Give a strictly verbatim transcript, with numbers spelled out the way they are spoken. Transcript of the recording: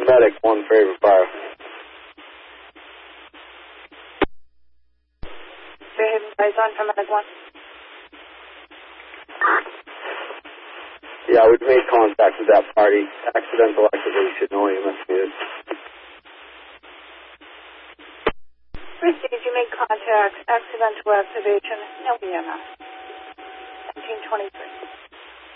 medic, one Favorite Fire. Fairhaven Fire's on for medic one. Yeah, we've made contact with that party. Accidental activation, no E M S needed. Received, you made contact, accidental activation, no E M S. seventeen twenty-three.